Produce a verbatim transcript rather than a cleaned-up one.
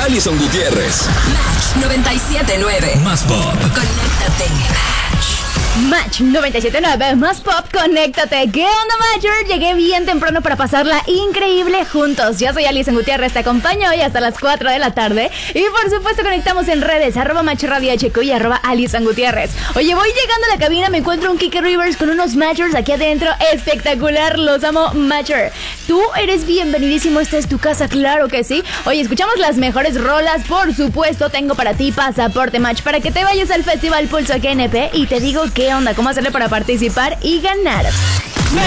Alison Gutiérrez. Match noventa y siete nueve. Más pop. Conéctate. Match noventa y siete nueve, más pop, conéctate. ¿Qué onda, Matcher? Llegué bien temprano para pasarla increíble juntos. Yo soy Alison Gutiérrez, te acompaño hoy hasta las cuatro de la tarde. Y por supuesto conectamos en redes, arroba Match Radio H Q y arroba Alison Gutiérrez. Oye, voy llegando a la cabina, me encuentro un Kike Rivers con unos Matchers aquí adentro. Espectacular, los amo, Matcher. Tú eres bienvenidísimo, esta es tu casa, claro que sí. Oye, escuchamos las mejores rolas, por supuesto. Tengo para ti pasaporte Match para que te vayas al Festival Pulso G N P y te digo qué onda, cómo hacerle para participar y ganar.